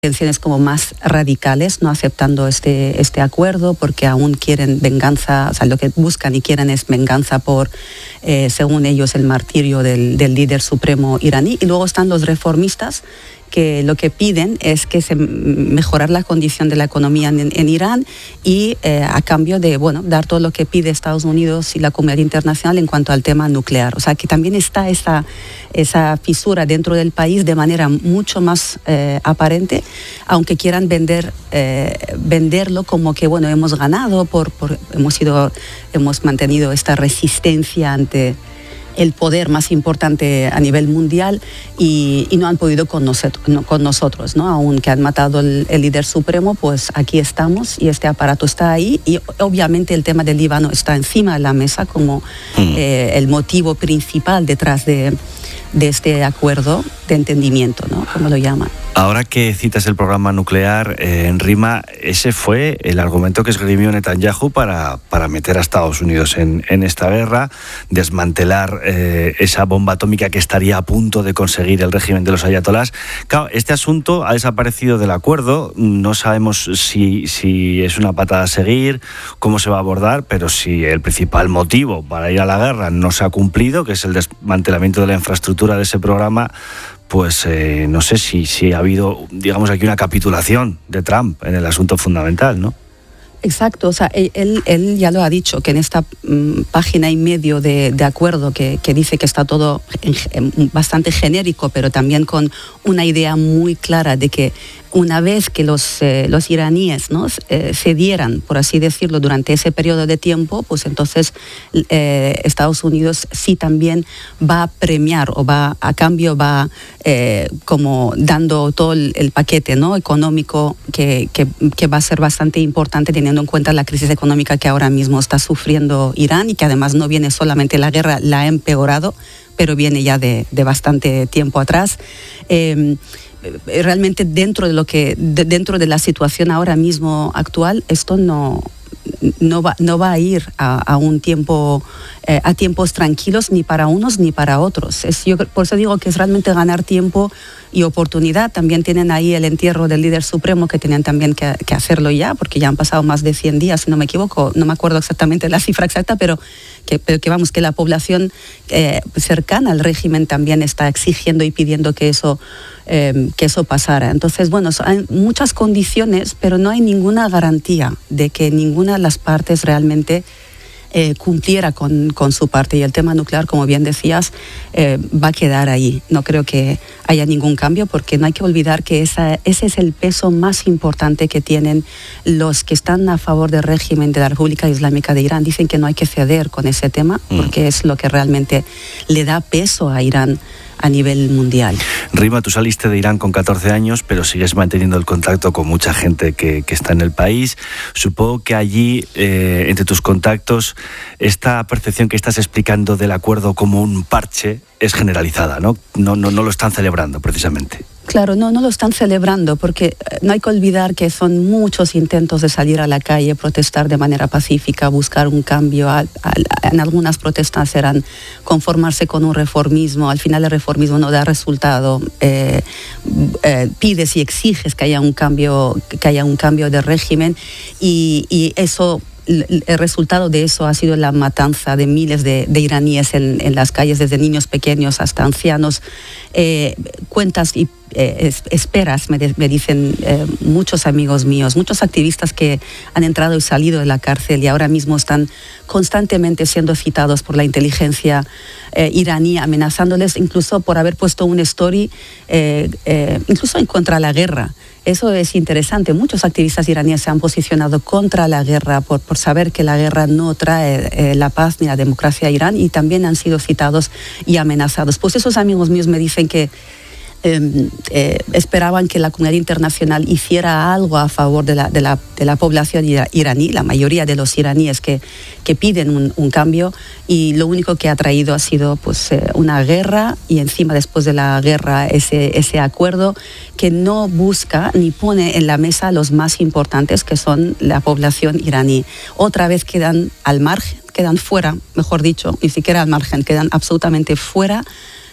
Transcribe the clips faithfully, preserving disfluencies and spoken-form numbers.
intenciones como más radicales, no aceptando este, este acuerdo porque aún quieren venganza, o sea, lo que buscan y quieren es venganza por, eh, según ellos, el martirio del, del líder supremo iraní. Y luego están los reformistas, que lo que piden es que se mejorar la condición de la economía en, en Irán y eh, a cambio de, bueno, dar todo lo que pide Estados Unidos y la comunidad internacional en cuanto al tema nuclear. O sea, que también está esa, esa fisura dentro del país de manera mucho más eh, aparente, aunque quieran vender, eh, venderlo como que, bueno, hemos ganado, por, por, hemos, sido, hemos mantenido esta resistencia ante el poder más importante a nivel mundial y, y no han podido con, nosotros, no, con nosotros, ¿no? Aunque han matado el, el líder supremo, pues aquí estamos y este aparato está ahí y obviamente el tema del Líbano está encima de la mesa como mm. eh, el motivo principal detrás de, de este acuerdo de entendimiento, ¿no? Como lo llaman. Ahora que citas el programa nuclear, eh, en Rima, ese fue el argumento que esgrimió Netanyahu para, para meter a Estados Unidos en, en esta guerra, desmantelar eh, esa bomba atómica que estaría a punto de conseguir el régimen de los ayatolás. Claro, este asunto ha desaparecido del acuerdo, no sabemos si, si es una patada a seguir, cómo se va a abordar, pero si el principal motivo para ir a la guerra no se ha cumplido, que es el desmantelamiento de la infraestructura de ese programa, pues eh, no sé si, si ha habido, digamos, aquí una capitulación de Trump en el asunto fundamental, ¿no? Exacto, o sea, él, él ya lo ha dicho, que en esta um, página y medio de, de acuerdo que, que dice que está todo en, en, bastante genérico, pero también con una idea muy clara de que una vez que los, eh, los iraníes, ¿no?, eh, cedieran, por así decirlo, durante ese periodo de tiempo, pues entonces eh, Estados Unidos sí también va a premiar o va a cambio va eh, como dando todo el, el paquete, ¿no?, económico que, que, que va a ser bastante importante teniendo en cuenta la crisis económica que ahora mismo está sufriendo Irán y que además no viene solamente la guerra, la ha empeorado, pero viene ya de, de bastante tiempo atrás. Eh, realmente dentro de lo que de, dentro de la situación ahora mismo actual, esto no no va no va a ir a, a un tiempo eh, a tiempos tranquilos ni para unos ni para otros. Es, yo por eso digo que es realmente ganar tiempo y oportunidad. También tienen ahí el entierro del líder supremo, que tenían también que, que hacerlo ya, porque ya han pasado más de cien días, si no me equivoco, no me acuerdo exactamente la cifra exacta, pero que, pero que vamos, que la población eh, cercana al régimen también está exigiendo y pidiendo que eso Eh, que eso pasara. Entonces, bueno, hay muchas condiciones, pero no hay ninguna garantía de que ninguna de las partes realmente eh, cumpliera con, con su parte. Y el tema nuclear, como bien decías, eh, va a quedar ahí. No creo que haya ningún cambio, porque no hay que olvidar que esa, ese es el peso más importante que tienen los que están a favor del régimen de la República Islámica de Irán. Dicen que no hay que ceder con ese tema, porque mm. es lo que realmente le da peso a Irán a nivel mundial. Rima, tú saliste de Irán con catorce años, pero sigues manteniendo el contacto con mucha gente que, que está en el país. Supongo que allí, eh, entre tus contactos, esta percepción que estás explicando del acuerdo como un parche es generalizada, ¿no? No, no, no lo están celebrando, precisamente. Claro, no, no lo están celebrando, porque no hay que olvidar que son muchos intentos de salir a la calle, protestar de manera pacífica, buscar un cambio. A, a, en algunas protestas eran conformarse con un reformismo. Al final el reformismo no da resultado. Eh, eh, pides y exiges que haya un cambio, que haya un cambio de régimen y, y eso. El resultado de eso ha sido la matanza de miles de, de iraníes en, en las calles, desde niños pequeños hasta ancianos. Eh, cuentas y eh, es, esperas, me, de, me dicen eh, muchos amigos míos, muchos activistas que han entrado y salido de la cárcel y ahora mismo están constantemente siendo citados por la inteligencia eh, iraní, amenazándoles incluso por haber puesto un story, eh, eh, incluso en contra de la guerra. Eso es interesante. Muchos activistas iraníes se han posicionado contra la guerra por, por saber que la guerra no trae eh, la paz ni la democracia a Irán, y también han sido citados y amenazados. Pues esos amigos míos me dicen que Eh, eh, esperaban que la comunidad internacional hiciera algo a favor de la, de la, de la población iraní, la mayoría de los iraníes que, que piden un, un cambio, y lo único que ha traído ha sido pues, eh, una guerra, y encima después de la guerra ese, ese acuerdo que no busca ni pone en la mesa los más importantes, que son la población iraní. Otra vez quedan al margen, quedan fuera, mejor dicho, ni siquiera al margen, quedan absolutamente fuera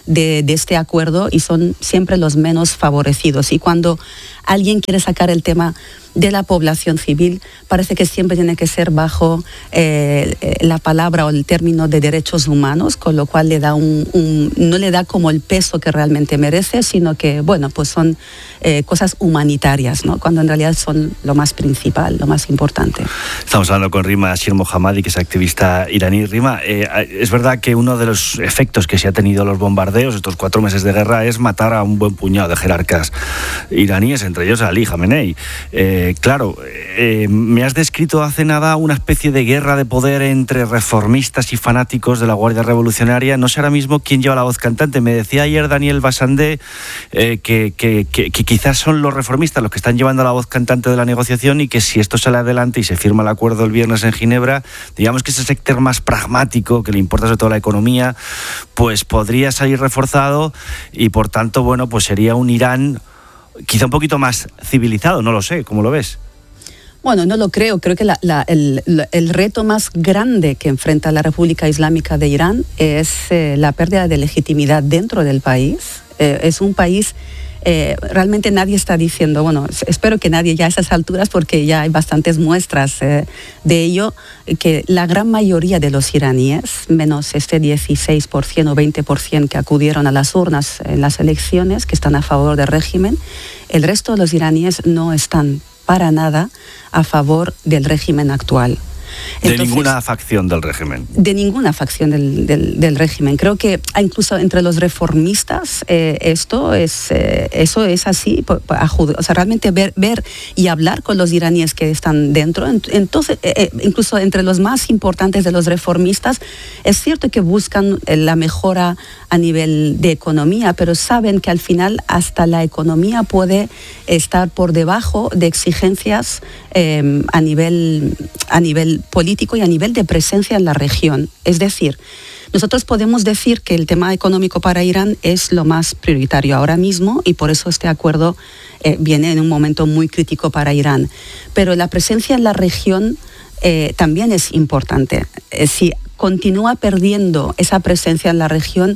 de, de este acuerdo y son siempre los menos favorecidos. Y cuando alguien quiere sacar el tema de la población civil, parece que siempre tiene que ser bajo eh, la palabra o el término de derechos humanos, con lo cual le da un, un, no le da como el peso que realmente merece, sino que, bueno, pues son eh, cosas humanitarias, ¿no? Cuando en realidad son lo más principal, lo más importante. Estamos hablando con Rima Shirmohammadi, que es activista iraní. Rima, eh, es verdad que uno de los efectos que se ha tenido los bombardeos, estos cuatro meses de guerra, es matar a un buen puñado de jerarcas iraníes, entre ellos a Ali Khamenei. Eh, claro, eh, me has descrito hace nada una especie de guerra de poder entre reformistas y fanáticos de la Guardia Revolucionaria. No sé ahora mismo quién lleva la voz cantante. Me decía ayer Daniel Bassandé eh, que, que, que, que quizás son los reformistas los que están llevando la voz cantante de la negociación y que si esto sale adelante y se firma el acuerdo el viernes en Ginebra, digamos que ese sector más pragmático, que le importa sobre todo la economía, pues podría salir reforzado y por tanto, bueno, pues sería un Irán quizá un poquito más civilizado, no lo sé, ¿cómo lo ves? Bueno, no lo creo. Creo que la, la, el, el reto más grande que enfrenta la República Islámica de Irán es eh, la pérdida de legitimidad dentro del país. Eh, es un país... Eh, realmente nadie está diciendo, bueno, espero que nadie ya a esas alturas, porque ya hay bastantes muestras eh, de ello, que la gran mayoría de los iraníes, menos este dieciséis por ciento o veinte por ciento que acudieron a las urnas en las elecciones, que están a favor del régimen, el resto de los iraníes no están para nada a favor del régimen actual. De Entonces, ninguna facción del régimen. De ninguna facción del, del, del régimen. Creo que incluso entre los reformistas eh, esto es, eh, eso es así. O sea, realmente ver, ver y hablar con los iraníes que están dentro. Entonces, eh, incluso entre los más importantes de los reformistas, es cierto que buscan la mejora a nivel de economía, pero saben que al final hasta la economía puede estar por debajo de exigencias eh, a nivel, a nivel político y a nivel de presencia en la región. Es decir, nosotros podemos decir que el tema económico para Irán es lo más prioritario ahora mismo y por eso este acuerdo eh, viene en un momento muy crítico para Irán. Pero la presencia en la región eh, también es importante. Eh, si continúa perdiendo esa presencia en la región,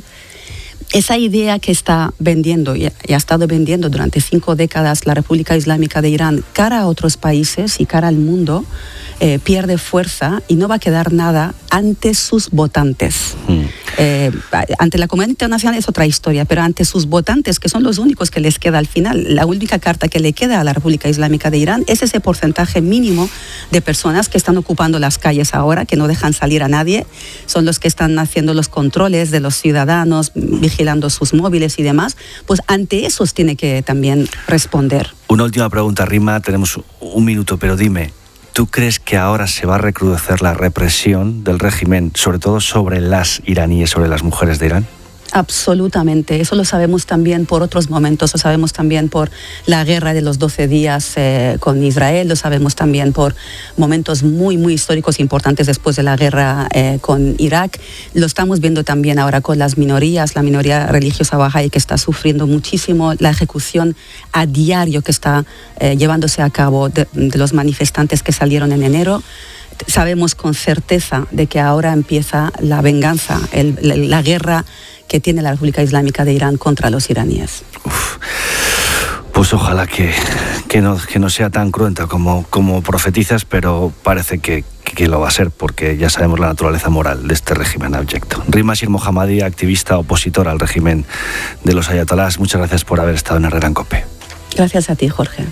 esa idea que está vendiendo y ha estado vendiendo durante cinco décadas la República Islámica de Irán cara a otros países y cara al mundo, eh, pierde fuerza y no va a quedar nada ante sus votantes. Mm. Eh, ante la comunidad internacional es otra historia, pero ante sus votantes, que son los únicos que les queda al final, la única carta que le queda a la República Islámica de Irán es ese porcentaje mínimo de personas que están ocupando las calles ahora, que no dejan salir a nadie, son los que están haciendo los controles de los ciudadanos, vigilando sus móviles y demás. Pues ante esos tiene que también responder. Una última pregunta, Rima, tenemos un minuto, pero dime, ¿tú crees que ahora se va a recrudecer la represión del régimen, sobre todo sobre las iraníes, sobre las mujeres de Irán? Absolutamente. Eso lo sabemos también por otros momentos, lo sabemos también por la guerra de los doce días eh, con Israel, lo sabemos también por momentos muy, muy históricos importantes después de la guerra eh, con Irak. Lo estamos viendo también ahora con las minorías, la minoría religiosa bahá'í que está sufriendo muchísimo, la ejecución a diario que está eh, llevándose a cabo de, de los manifestantes que salieron en enero. Sabemos con certeza de que ahora empieza la venganza, el, la, la guerra que tiene la República Islámica de Irán contra los iraníes. Uf. Pues ojalá que, que, no, que no sea tan cruenta como, como profetizas, pero parece que, que lo va a ser, porque ya sabemos la naturaleza moral de este régimen abyecto. Rima Shirmohammadi, activista opositora al régimen de los ayatolás, muchas gracias por haber estado en Herrera en COPE. Gracias a ti, Jorge.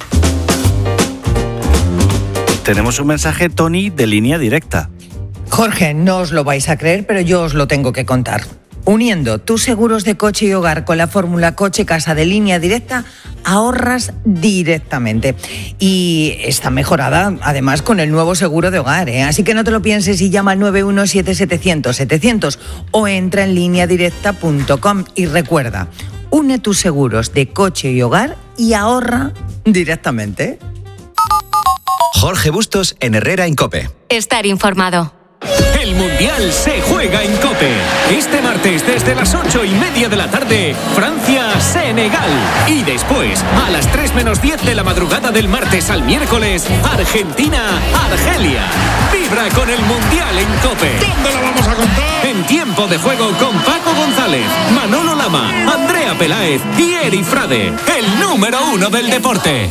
Tenemos un mensaje, Tony, de línea directa. Jorge, no os lo vais a creer, pero yo os lo tengo que contar. Uniendo tus seguros de coche y hogar con la fórmula coche-casa de Línea Directa, ahorras directamente. Y está mejorada, además, con el nuevo seguro de hogar, ¿eh? Así que no te lo pienses y llama al nueve uno siete setecientos setecientos o entra en línea directa punto com. Y recuerda, une tus seguros de coche y hogar y ahorra directamente. Jorge Bustos en Herrera en COPE. Estar informado. El Mundial se juega en COPE. Este martes desde las ocho y media de la tarde, Francia-Senegal. Y después, a las tres menos diez de la madrugada del martes al miércoles, Argentina-Argelia. Vibra con el Mundial en COPE. ¿Dónde lo vamos a contar? En tiempo de juego con Paco González, Manolo Lama, Andrea Peláez y Eri Frade, el número uno del deporte.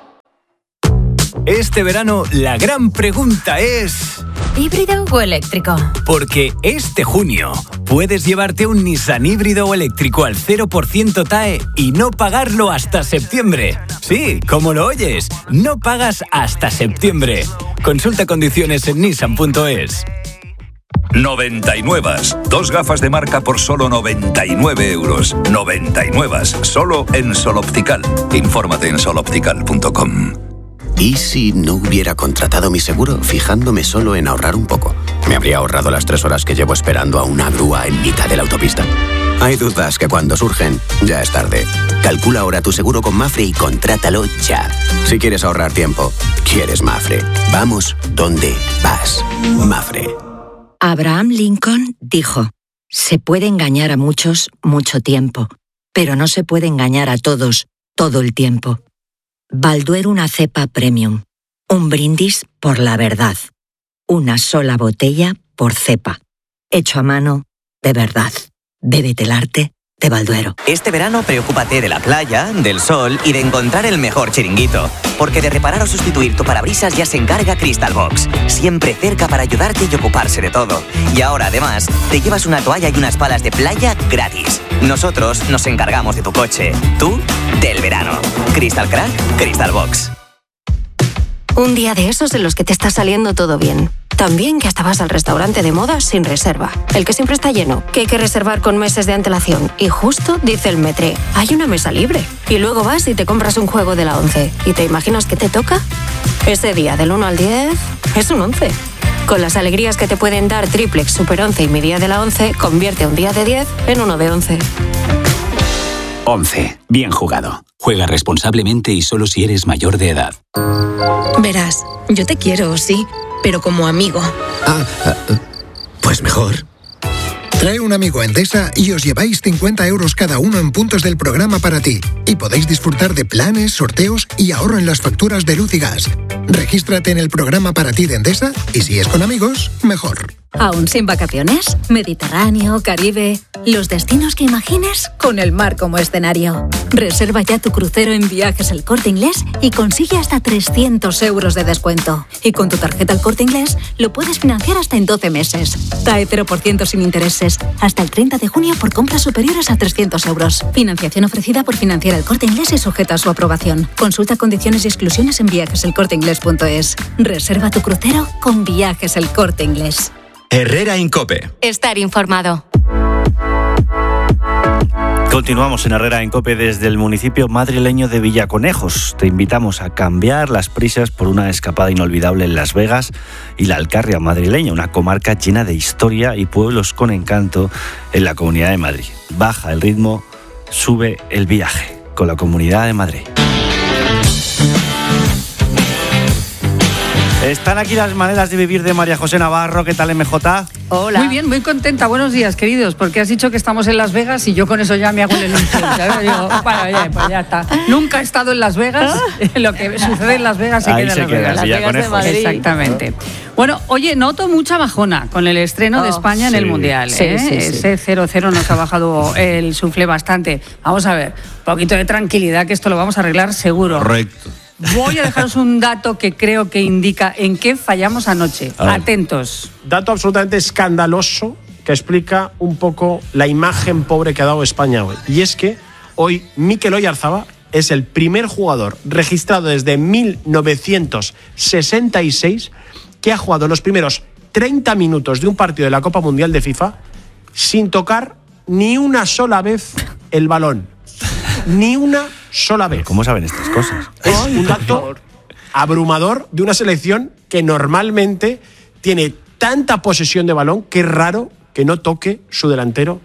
Este verano la gran pregunta es... ¿híbrido o eléctrico? Porque este junio puedes llevarte un Nissan híbrido o eléctrico al cero por ciento T A E y no pagarlo hasta septiembre. Sí, como lo oyes, no pagas hasta septiembre. Consulta condiciones en nissan punto es. noventa y nueve. Dos gafas de marca por solo noventa y nueve euros. noventa y nueve. Solo en Sol Optical. Infórmate en sol optical punto com. ¿Y si no hubiera contratado mi seguro fijándome solo en ahorrar un poco? ¿Me habría ahorrado las tres horas que llevo esperando a una grúa en mitad de la autopista? Hay dudas que cuando surgen, ya es tarde. Calcula ahora tu seguro con Mafre y contrátalo ya. Si quieres ahorrar tiempo, quieres Mafre. Vamos donde vas. Mafre. Abraham Lincoln dijo: se puede engañar a muchos mucho tiempo, pero no se puede engañar a todos todo el tiempo. Balduero una cepa premium. Un brindis por la verdad. Una sola botella por cepa. Hecho a mano, de verdad. Bébete el arte de Balduero. Este verano preocúpate de la playa, del sol y de encontrar el mejor chiringuito. Porque de reparar o sustituir tu parabrisas ya se encarga Crystal Box. Siempre cerca para ayudarte y ocuparse de todo. Y ahora, además, te llevas una toalla y unas palas de playa gratis. Nosotros nos encargamos de tu coche. Tú, del verano. Crystal Crack, Crystal Box. Un día de esos en los que te está saliendo todo bien. También que hasta vas al restaurante de moda sin reserva. El que siempre está lleno, que hay que reservar con meses de antelación. Y justo dice el Metre, hay una mesa libre. Y luego vas y te compras un juego de la once. ¿Y te imaginas que te toca? Ese día del uno al diez es un once. Con las alegrías que te pueden dar Triplex, Super once y mi día de la once, convierte un día de diez en uno de once. once. Bien jugado. Juega responsablemente y solo si eres mayor de edad. Verás, yo te quiero, sí, pero como amigo. Ah, pues mejor. Trae un amigo a Endesa y os lleváis cincuenta euros cada uno en puntos del programa para ti. Y podéis disfrutar de planes, sorteos y ahorro en las facturas de luz y gas. Regístrate en el programa para ti de Endesa y si es con amigos, mejor. ¿Aún sin vacaciones? Mediterráneo, Caribe... Los destinos que imagines con el mar como escenario. Reserva ya tu crucero en Viajes El Corte Inglés y consigue hasta trescientos euros de descuento. Y con tu tarjeta El Corte Inglés lo puedes financiar hasta en doce meses. T A E cero por ciento sin intereses. Hasta el treinta de junio por compras superiores a trescientos euros. Financiación ofrecida por Financiera El Corte Inglés y sujeta a su aprobación. Consulta condiciones y exclusiones en viajes el corte inglés punto es. Reserva tu crucero con Viajes El Corte Inglés. Herrera en COPE. Estar informado. Continuamos en Herrera en COPE desde el municipio madrileño de Villaconejos. Te invitamos a cambiar las prisas por una escapada inolvidable en Las Vegas y la Alcarria madrileña, una comarca llena de historia y pueblos con encanto en la Comunidad de Madrid. Baja el ritmo, sube el viaje con la Comunidad de Madrid. Están aquí las maneras de vivir de María José Navarro. ¿Qué tal, M J? Hola. Muy bien, muy contenta. Buenos días, queridos, porque has dicho que estamos en Las Vegas y yo con eso ya me hago el anuncio. Digo, bueno, ya, pues ya está. Nunca he estado en Las Vegas. Lo que sucede en Las Vegas se Ahí queda se en Las queda, Vegas. Las Vegas de Madrid. Exactamente. Bueno, oye, noto mucha bajona con el estreno oh, de España sí. en el Mundial. Sí, ¿eh? sí, sí. Ese cero cero nos ha bajado el suflé bastante. Vamos a ver, un poquito de tranquilidad, que esto lo vamos a arreglar seguro. Correcto. Voy a dejaros un dato que creo que indica en qué fallamos anoche. Atentos. Dato absolutamente escandaloso que explica un poco la imagen pobre que ha dado España hoy. Y es que hoy Mikel Oyarzabal es el primer jugador registrado desde mil novecientos sesenta y seis que ha jugado los primeros treinta minutos de un partido de la Copa Mundial de FIFA sin tocar ni una sola vez el balón. Ni una sola vez. ¿Cómo saben estas cosas? Es un dato abrumador de una selección que normalmente tiene tanta posesión de balón que es raro que no toque su delantero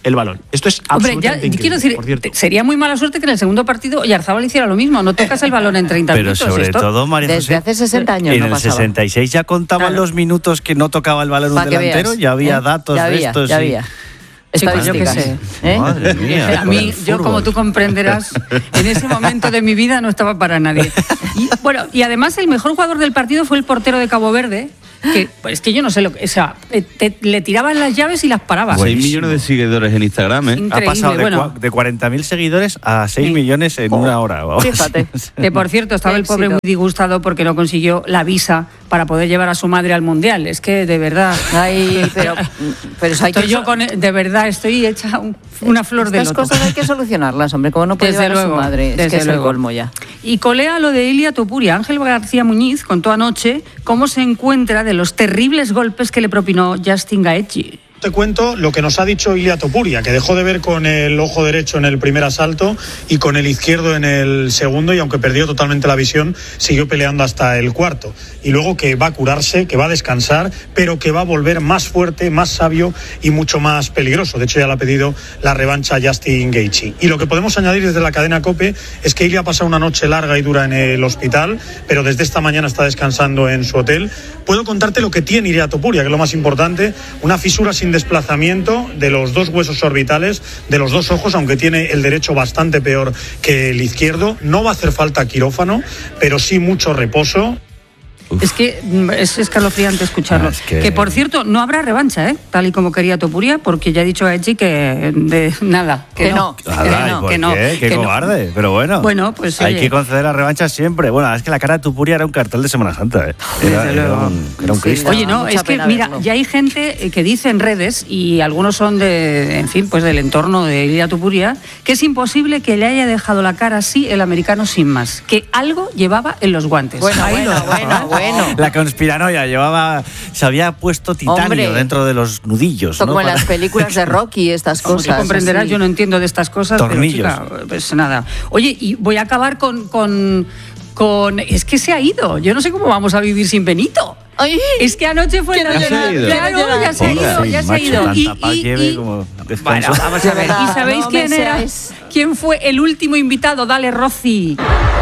el balón. Esto es Hombre, absolutamente ya, increíble, quiero decir, por cierto. sería muy mala suerte que en el segundo partido Oyarzabal hiciera lo mismo. No tocas el balón en treinta Pero minutos. sobre esto, todo, María José, Desde hace sesenta años en no el pasaba. sesenta y seis ya contaban Claro. los minutos que no tocaba el balón un Pa' que delantero, veas, ya había ¿eh? datos Ya de había, estos. ya y- había. Chicos, yo qué Estadísticas. sé. ¿Eh? Madre mía. A mí, yo como tú comprenderás, en ese momento de mi vida no estaba para nadie. Y, bueno, y además el mejor jugador del partido fue el portero de Cabo Verde, que pues que yo no sé lo que, o sea, te- le tiraban las llaves y las paraba. seis millones de seguidores en Instagram, ¿eh? Increíble, Ha pasado de, bueno. cua- de cuarenta mil seguidores a seis millones en una hora. vamos. Fíjate. Que por cierto, estaba Qué el pobre éxito. muy disgustado porque no consiguió la visa para poder llevar a su madre al mundial. Es que de verdad. Ay, pero, pero eso hay Estoy que yo con, de verdad, estoy hecha un- una flor de Estas loto. cosas hay que solucionarlas, hombre. Como no puede Desde llevar a su luego, madre. Es desde que es el luego. colmo ya. Y colea lo de Ilia Topuria. Ángel García Muñiz contó anoche cómo se encuentra de los terribles golpes que le propinó Justin Gaethje. Te cuento lo que nos ha dicho Ilia Topuria, que dejó de ver con el ojo derecho en el primer asalto y con el izquierdo en el segundo, y aunque perdió totalmente la visión, siguió peleando hasta el cuarto. Y luego que va a curarse, que va a descansar, pero que va a volver más fuerte, más sabio y mucho más peligroso. De hecho, ya le ha pedido la revancha a Justin Gaethje. Y lo que podemos añadir desde la cadena COPE es que Ilia ha pasado una noche larga y dura en el hospital, pero desde esta mañana está descansando en su hotel. Puedo contarte lo que tiene Ilia Topuria, que es lo más importante, una fisura sin desplazamiento de los dos huesos orbitales, de los dos ojos, aunque tiene el derecho bastante peor que el izquierdo. No va a hacer falta quirófano, pero sí mucho reposo. Es que mm, es escalofriante escucharlo. Ah, es que- que... por cierto, no habrá revancha, ¿eh? Tal y como quería Topuria, porque ya ha dicho a Gaethje que de nada, que, Que no, no. que Ala, ¿y no, por que no, qué? Qué que no. cobarde, pero bueno. Bueno, pues, hay oye. que conceder la revancha siempre. Bueno, es que la cara de Tupuria era un cartel de Semana Santa, ¿eh? Era, Desde era luego. un, era un Sí, Cristo. Oye, no, mucha es que pena mira, verlo. ya hay gente que dice en redes, y algunos son de, en fin, pues del entorno de Ilia Topuria, que es imposible que le haya dejado la cara así el americano sin más, que algo llevaba en los guantes. Bueno, Ahí bueno, lo- bueno, bueno. La conspiranoia llevaba, se había puesto titanio Hombre. dentro de los nudillos. Esto ¿no? como en Para- las películas de Rocky, estas Como cosas. tú comprenderás, así. yo no entiendo de estas cosas, Tornillos. pero chica, pues nada. Oye, y voy a acabar con, con, con... Es que se ha ido. Yo no sé cómo vamos a vivir sin Benito. Ay, Es que anoche fue Quiero la llorar, quiero Claro, llorar. ya se ha Ponga, ido, sí, ya se ha macho, ido. Y, tanta paz y- lleve y- como descanso. Bueno, vamos a De ver. verdad, ¿Y sabéis no quién me era? seáis- ¿Quién fue el último invitado? Dale, Rosy.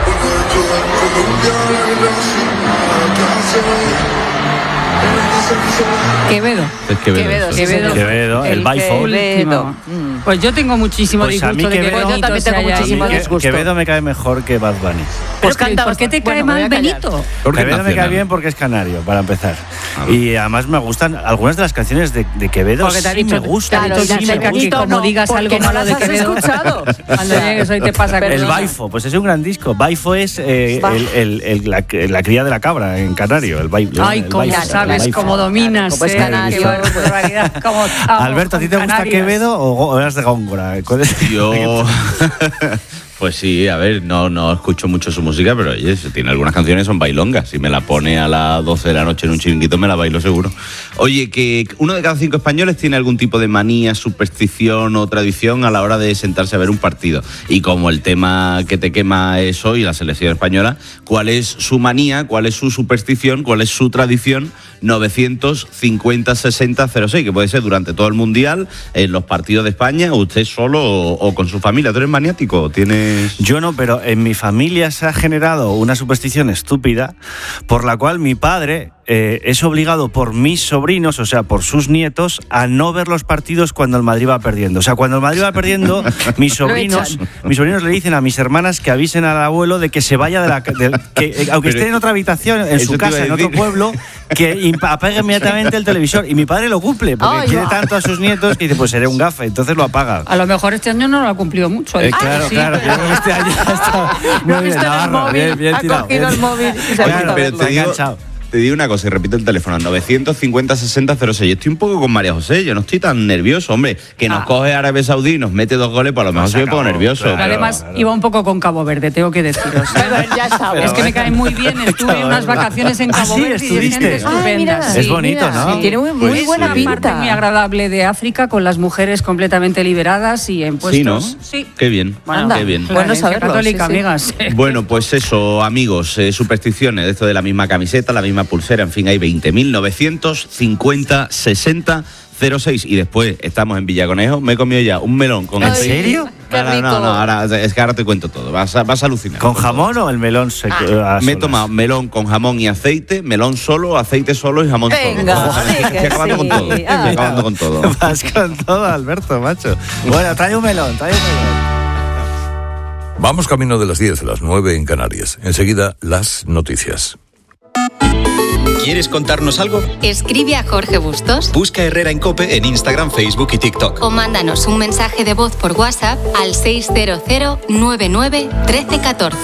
Quevedo. Es Quevedo, Quevedo, eso. sí, señor. Quevedo, el Baifo. Quevedo. Último. Pues yo tengo muchísimo Pues a mí disgusto de que Quevedo- Benito Yo también se tengo haya muchísimo ido. Que- disgusto. Quevedo me cae mejor que Bad Bunny. Pues Pero canta ¿por qué te bastante. cae Bueno, me mal voy a callar. Benito? Porque es Quevedo me cae nacional. bien porque es canario, para empezar. Ah. Y además me gustan algunas de las canciones de, de Quevedo. Porque te ha sí dicho, me gustan. te ha dicho Claro, Jessica sí me que gustan. como No, digas porque algo no malo las de has Quevedo. escuchado. Cuando llegues hoy te pasa El cosas. Baifo, pues es un gran disco. Baifo es eh, Bah. el, el- el- la, la cría de la cabra en canario. El Baifo. Ay, el cómo Baifo, sabes, el Baifo. cómo dominas, como es eh, canario, qué barbaridad, cómo estamos Alberto, ¿a ti te con gusta Canarias. Quevedo o, o eras de Góngora? ¿Cuál es? Yo. Pues sí, a ver, no, no escucho mucho su música, pero oye, si tiene algunas canciones que son bailongas. Si me la pone a las doce de la noche en un chiringuito, me la bailo seguro. Oye, que uno de cada cinco españoles tiene algún tipo de manía, superstición o tradición a la hora de sentarse a ver un partido. Y como el tema que te quema es hoy, la selección española, ¿cuál es su manía, cuál es su superstición, cuál es su tradición? novecientos cincuenta sesenta cero seis, que puede ser durante todo el Mundial, en los partidos de España, o usted solo o, o con su familia. ¿Tú eres maniático? ¿Tienes...? Yo no, pero en mi familia se ha generado una superstición estúpida por la cual mi padre eh, es obligado por mis sobrinos, o sea, por sus nietos, a no ver los partidos cuando el Madrid va perdiendo. O sea, cuando el Madrid va perdiendo, mis sobrinos, mis sobrinos le dicen a mis hermanas que avisen al abuelo de que se vaya de la... de- que, eh, aunque Pero esté en otra habitación, en eso su te iba a casa, en otro decir. pueblo, que imp- apague inmediatamente el televisor. Y mi padre lo cumple, porque Ay, quiere va. tanto a sus nietos que dice, pues seré un gafe, entonces lo apaga. A lo mejor este año no lo ha cumplido mucho. Eh, Ah, claro, sí, claro. pero- Yo creo que este año ya está Lo ha muy bien, visto en el Navarro, móvil, bien, bien ha tirado, cogido bien. el móvil y se ha Oye, puesto a pero verlo. te digo, enganchado. te digo una cosa y repito el teléfono, novecientos cincuenta sesenta cero seis. Estoy un poco con María José, yo no estoy tan nervioso, hombre. Que nos Ah. coge Arabia Saudí y nos mete dos goles, pues a lo mejor se sí me pongo acabó, nervioso. claro. pero- Además, claro. iba un poco con Cabo Verde, tengo que deciros. Ya está, Es que me bueno. cae muy bien, estuve en unas vacaciones en Ah, Cabo sí, Verde y es estuviste. gente Ay, estupenda. mira. sí. Es bonito, mira, ¿no? sí. Tiene muy, muy Pues buena una pinta. parte muy agradable de África con las mujeres completamente liberadas y en puestos. Sí, ¿no? Sí. Qué bien, Anda. qué bien. La Bueno Iglesia saberlo, católica, sí, sí. amigas. Bueno, pues eso, amigos, eh, supersticiones, de esto de la misma camiseta, la misma pulsera, en fin, hay veinte mil novecientos cincuenta sesenta cero seis y después estamos en Villaconejo, me he comido ya un melón con... ¿En serio? No, no, no, no, ahora, es que ahora te cuento todo, vas a, vas a alucinar. ¿Con jamón o el melón se ah. Me he tomado melón con jamón y aceite, melón solo, aceite solo y jamón Venga, solo. sí, Estoy acabando sí. con todo, estoy Ah. acabando con todo. Vas con todo, Alberto, macho. Bueno, trae un melón, trae un melón. Vamos camino de las diez, las nueve en Canarias. Enseguida, las noticias. ¿Quieres contarnos algo? Escribe a Jorge Bustos. Busca Herrera en COPE en Instagram, Facebook y TikTok. O mándanos un mensaje de voz por WhatsApp al seis cero cero nueve nueve uno tres uno cuatro.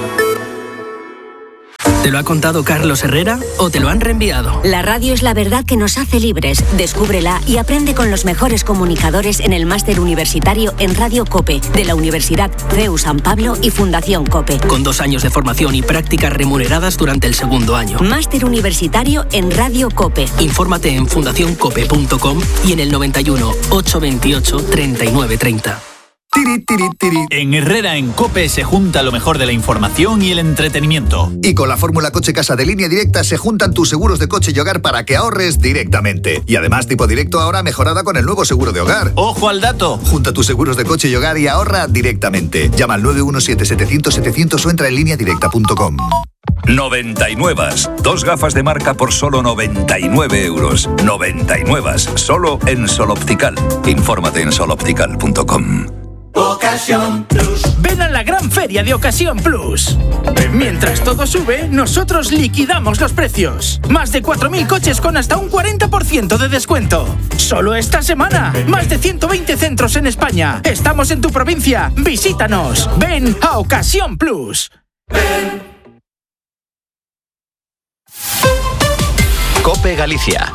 ¿Te lo ha contado Carlos Herrera o te lo han reenviado? La radio es la verdad que nos hace libres. Descúbrela y aprende con los mejores comunicadores en el máster universitario en Radio COPE de la Universidad C E U San Pablo y Fundación COPE. Con dos años de formación y prácticas remuneradas durante el segundo año. Máster universitario en Radio COPE. Infórmate en fundación cope punto com y en el noventa y uno, ochocientos veintiocho, treinta y nueve treinta. Tiri, tiri, tiri. En Herrera en COPE se junta lo mejor de la información y el entretenimiento. Y con la fórmula Coche Casa de Línea Directa se juntan tus seguros de coche y hogar para que ahorres directamente. Y además tipo directo ahora mejorada con el nuevo seguro de hogar. ¡Ojo al dato! Junta tus seguros de coche y hogar y ahorra directamente. Llama al nueve uno siete, setecientos, setecientos o entra en línea directa punto com. noventa y nueve. Dos gafas de marca por solo noventa y nueve euros. noventa y nueve. Solo en Sol Optical. Infórmate en sol optical punto com. Ocasión Plus. Ven a la gran feria de Ocasión Plus. Mientras todo sube, nosotros liquidamos los precios. Más de cuatro mil coches con hasta un cuarenta por ciento de descuento. Solo esta semana. Más de ciento veinte centros en España. Estamos en tu provincia. Visítanos. Ven a Ocasión Plus. Ven. COPE Galicia.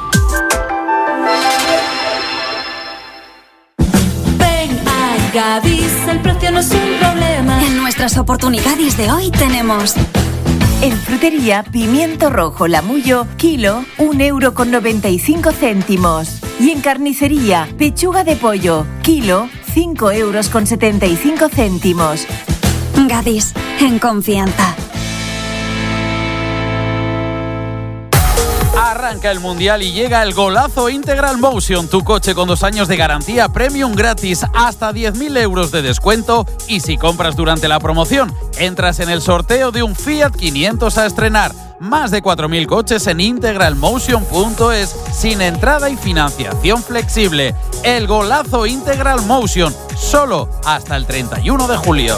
Gadis, el precio no es un problema. En nuestras oportunidades de hoy tenemos... En frutería, pimiento rojo Lamullo, kilo, un euro con noventa y cinco céntimos. Y en carnicería, pechuga de pollo, kilo, cinco euros con setenta y cinco céntimos. Gadis, en confianza. Arranca el Mundial y llega el golazo Integral Motion, tu coche con dos años de garantía premium gratis, hasta diez mil euros de descuento y si compras durante la promoción, entras en el sorteo de un Fiat quinientos a estrenar. Más de cuatro mil coches en integral motion punto es, sin entrada y financiación flexible. El golazo Integral Motion, solo hasta el treinta y uno de julio.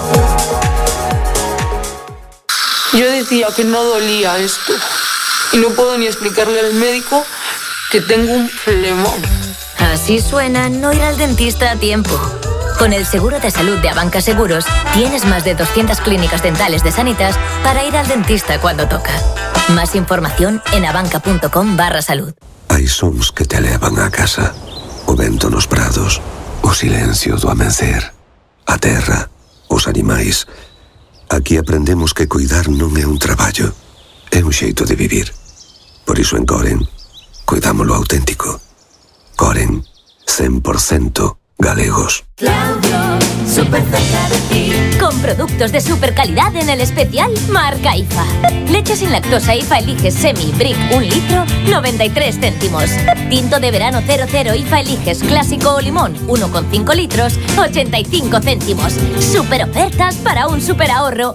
Yo decía que no dolía esto. Y no puedo ni explicarle al médico que tengo un flemón. Así suena no ir al dentista a tiempo. Con el seguro de salud de Abanca Seguros, tienes más de doscientas clínicas dentales de Sanitas para ir al dentista cuando toca. Más información en abanca punto com barra salud. Hai sons que te levan a casa. O vento nos prados, o silencio do amencer, a terra, os animais. Aquí aprendemos que cuidar non é un traballo, é un xeito de vivir. Por iso en Coren, cuidamos lo auténtico. Coren, cien por ciento galegos. Claudio, súper cerca de ti. Con productos de super calidad en el especial Marca I F A. Leche sin lactosa I F A Eliges Semi Brick un litro, noventa y tres céntimos. Tinto de verano cero cero I F A Eliges Clásico o Limón, uno coma cinco litros, ochenta y cinco céntimos. Super ofertas para un super ahorro.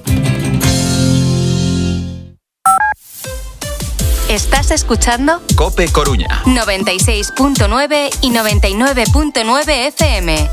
¿Estás escuchando? COPE Coruña. noventa y seis punto nueve y noventa y nueve punto nueve F M.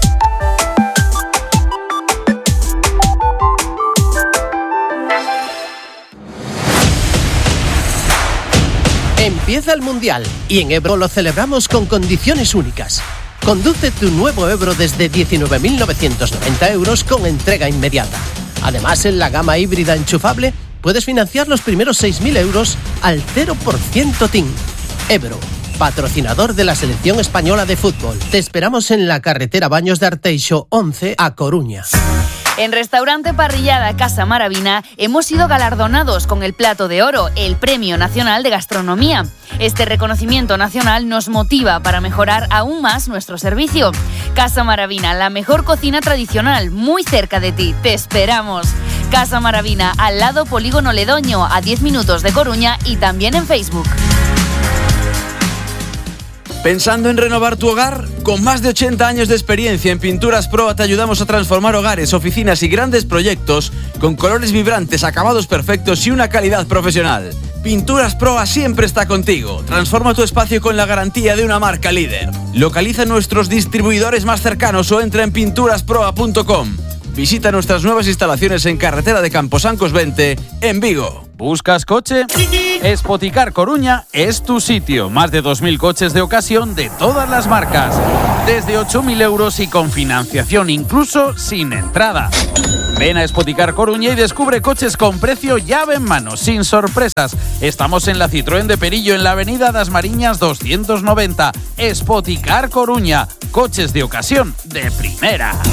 Empieza el Mundial y en Ebro lo celebramos con condiciones únicas. Conduce tu nuevo Ebro desde diecinueve mil novecientos noventa euros con entrega inmediata. Además, en la gama híbrida enchufable puedes financiar los primeros seis mil euros al cero por ciento T I N. Ebro, patrocinador de la Selección Española de Fútbol. Te esperamos en la carretera Baños de Arteixo once a Coruña. En Restaurante Parrillada Casa Maravina hemos sido galardonados con el Plato de Oro, el Premio Nacional de Gastronomía. Este reconocimiento nacional nos motiva para mejorar aún más nuestro servicio. Casa Maravina, la mejor cocina tradicional, muy cerca de ti. Te esperamos. Casa Maravina, al lado Polígono Ledoño, a diez minutos de Coruña y también en Facebook. ¿Pensando en renovar tu hogar? Con más de ochenta años de experiencia en Pinturas Proa te ayudamos a transformar hogares, oficinas y grandes proyectos con colores vibrantes, acabados perfectos y una calidad profesional. Pinturas Proa siempre está contigo. Transforma tu espacio con la garantía de una marca líder. Localiza nuestros distribuidores más cercanos o entra en pinturas proa punto com. Visita nuestras nuevas instalaciones en Carretera de Camposancos veinte, en Vigo. ¿Buscas coche? Spoticar Coruña es tu sitio. Más de dos mil coches de ocasión de todas las marcas. Desde ocho mil euros y con financiación, incluso sin entrada. Ven a Spoticar Coruña y descubre coches con precio llave en mano, sin sorpresas. Estamos en la Citroën de Perillo, en la avenida Das Mariñas doscientos noventa. Spoticar Coruña. Coches de ocasión de primera.